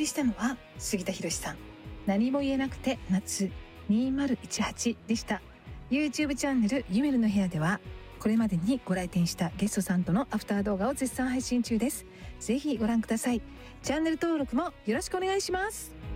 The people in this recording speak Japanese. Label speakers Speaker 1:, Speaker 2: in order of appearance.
Speaker 1: りしたのは杉田博さん、何も言えなくて夏2018でした。 YouTube チャンネルゆめるの部屋ではこれまでにご来店したゲストさんとのアフター動画を絶賛配信中です。ぜひご覧ください。チャンネル登録もよろしくお願いします。